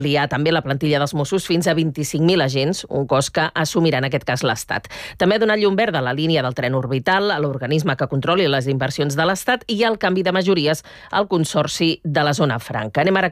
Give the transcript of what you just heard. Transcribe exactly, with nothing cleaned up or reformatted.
ampliar també la plantilla dels Mossos fins a vint-i-cinc mil agents, un cost que assumirà en aquest cas l'Estat. També ha donat llum verda a la línia del tren orbital, a l'organisme que controli les inversions de l'Estat i al canvi de majories al Consorci de la Zona Franca. Anem ara